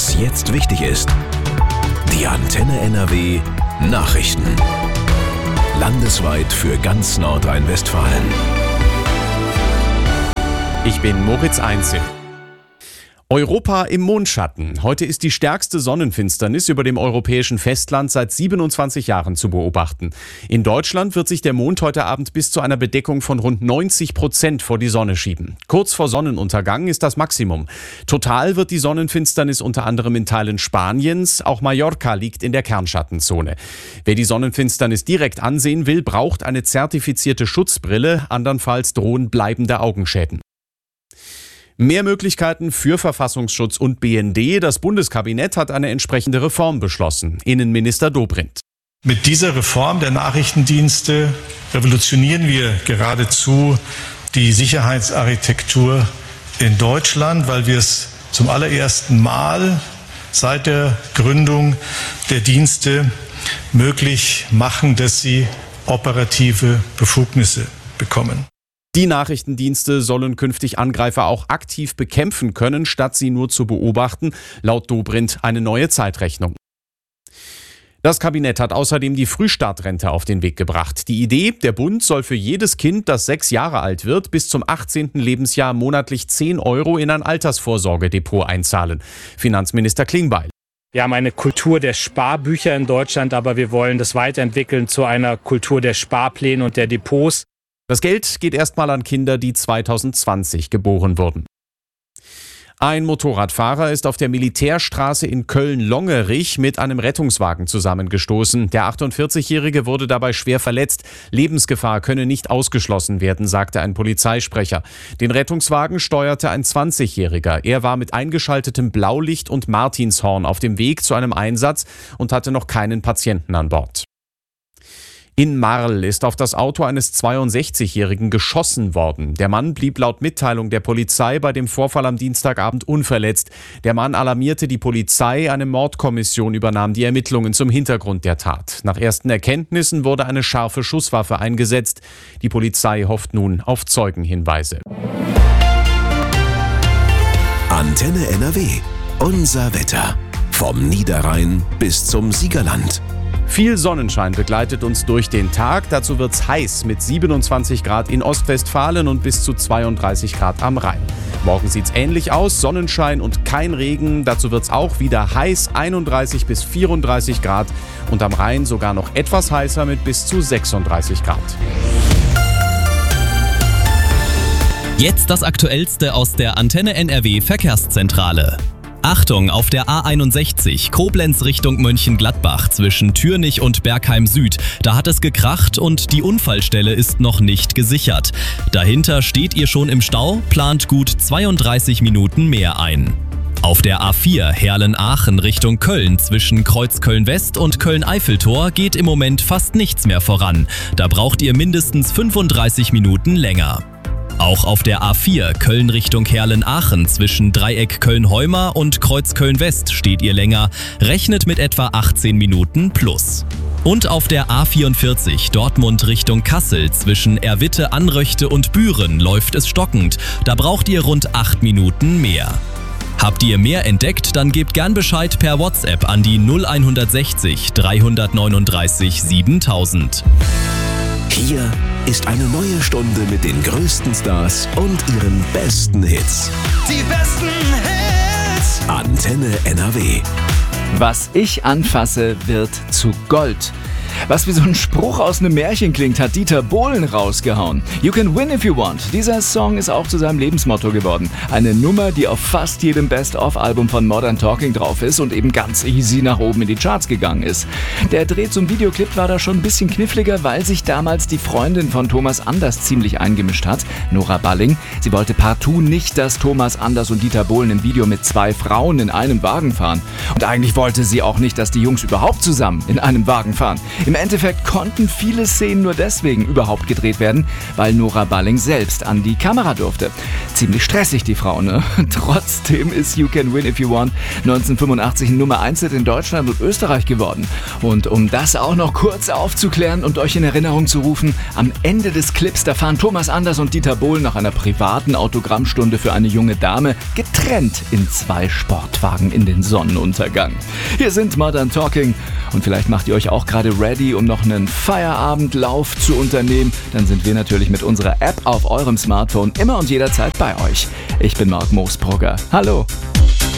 Was jetzt wichtig ist. Die Antenne NRW Nachrichten. Landesweit für ganz Nordrhein-Westfalen. Ich bin Moritz Einzel. Europa im Mondschatten. Heute ist die stärkste Sonnenfinsternis über dem europäischen Festland seit 27 Jahren zu beobachten. In Deutschland wird sich der Mond heute Abend bis zu einer Bedeckung von rund 90% vor die Sonne schieben. Kurz vor Sonnenuntergang ist das Maximum. Total wird die Sonnenfinsternis unter anderem in Teilen Spaniens. Auch Mallorca liegt in der Kernschattenzone. Wer die Sonnenfinsternis direkt ansehen will, braucht eine zertifizierte Schutzbrille. Andernfalls drohen bleibende Augenschäden. Mehr Möglichkeiten für Verfassungsschutz und BND. Das Bundeskabinett hat eine entsprechende Reform beschlossen. Innenminister Dobrindt. Mit dieser Reform der Nachrichtendienste revolutionieren wir geradezu die Sicherheitsarchitektur in Deutschland, weil wir es zum allerersten Mal seit der Gründung der Dienste möglich machen, dass sie operative Befugnisse bekommen. Die Nachrichtendienste sollen künftig Angreifer auch aktiv bekämpfen können, statt sie nur zu beobachten. Laut Dobrindt eine neue Zeitrechnung. Das Kabinett hat außerdem die Frühstartrente auf den Weg gebracht. Die Idee, der Bund soll für jedes Kind, das 6 Jahre alt wird, bis zum 18. Lebensjahr monatlich 10 € in ein Altersvorsorgedepot einzahlen. Finanzminister Klingbeil. Wir haben eine Kultur der Sparbücher in Deutschland, aber wir wollen das weiterentwickeln zu einer Kultur der Sparpläne und der Depots. Das Geld geht erstmal an Kinder, die 2020 geboren wurden. Ein Motorradfahrer ist auf der Militärstraße in Köln-Longerich mit einem Rettungswagen zusammengestoßen. Der 48-Jährige wurde dabei schwer verletzt. Lebensgefahr könne nicht ausgeschlossen werden, sagte ein Polizeisprecher. Den Rettungswagen steuerte ein 20-Jähriger. Er war mit eingeschaltetem Blaulicht und Martinshorn auf dem Weg zu einem Einsatz und hatte noch keinen Patienten an Bord. In Marl ist auf das Auto eines 62-Jährigen geschossen worden. Der Mann blieb laut Mitteilung der Polizei bei dem Vorfall am Dienstagabend unverletzt. Der Mann alarmierte die Polizei, eine Mordkommission übernahm die Ermittlungen zum Hintergrund der Tat. Nach ersten Erkenntnissen wurde eine scharfe Schusswaffe eingesetzt. Die Polizei hofft nun auf Zeugenhinweise. Antenne NRW. Unser Wetter. Vom Niederrhein bis zum Siegerland. Viel Sonnenschein begleitet uns durch den Tag. Dazu wird's heiß mit 27 Grad in Ostwestfalen und bis zu 32 Grad am Rhein. Morgen sieht's ähnlich aus, Sonnenschein und kein Regen. Dazu wird's auch wieder heiß, 31 bis 34 Grad und am Rhein sogar noch etwas heißer mit bis zu 36 Grad. Jetzt das Aktuellste aus der Antenne NRW Verkehrszentrale. Achtung, auf der A61 Koblenz Richtung Mönchengladbach zwischen Türnich und Bergheim Süd. Da hat es gekracht und die Unfallstelle ist noch nicht gesichert. Dahinter steht ihr schon im Stau, plant gut 32 Minuten mehr ein. Auf der A4 Herlen-Aachen Richtung Köln zwischen Kreuzköln-West und Köln-Eiffeltor geht im Moment fast nichts mehr voran. Da braucht ihr mindestens 35 Minuten länger. Auch auf der A4 Köln Richtung Herlen-Aachen zwischen Dreieck Köln-Heumar und Kreuz Köln-West steht ihr länger, rechnet mit etwa 18 Minuten plus. Und auf der A44 Dortmund Richtung Kassel zwischen Erwitte, Anröchte und Büren läuft es stockend, da braucht ihr rund 8 Minuten mehr. Habt ihr mehr entdeckt, dann gebt gern Bescheid per WhatsApp an die 0160 339 7000. Hier ist eine neue Stunde mit den größten Stars und ihren besten Hits. Die besten Hits. Antenne NRW. Was ich anfasse, wird zu Gold. Was wie so ein Spruch aus einem Märchen klingt, hat Dieter Bohlen rausgehauen. You can win if you want. Dieser Song ist auch zu seinem Lebensmotto geworden. Eine Nummer, die auf fast jedem Best-of-Album von Modern Talking drauf ist und eben ganz easy nach oben in die Charts gegangen ist. Der Dreh zum Videoclip war da schon ein bisschen kniffliger, weil sich damals die Freundin von Thomas Anders ziemlich eingemischt hat, Nora Balling. Sie wollte partout nicht, dass Thomas Anders und Dieter Bohlen im Video mit 2 Frauen in einem Wagen fahren. Und eigentlich wollte sie auch nicht, dass die Jungs überhaupt zusammen in einem Wagen fahren. Im Endeffekt konnten viele Szenen nur deswegen überhaupt gedreht werden, weil Nora Balling selbst an die Kamera durfte. Ziemlich stressig, die Frau, ne? Trotzdem ist You Can Win If You Want 1985 ein Nummer 1 Hit in Deutschland und Österreich geworden. Und um das auch noch kurz aufzuklären und euch in Erinnerung zu rufen, am Ende des Clips, da fahren Thomas Anders und Dieter Bohlen nach einer privaten Autogrammstunde für eine junge Dame getrennt in 2 Sportwagen in den Sonnenuntergang. Hier sind Modern Talking und vielleicht macht ihr euch auch gerade ready, um noch einen Feierabendlauf zu unternehmen. Dann sind wir natürlich mit unserer App auf eurem Smartphone immer und jederzeit bei euch. Ich bin Marc Moosbrugger. Hallo.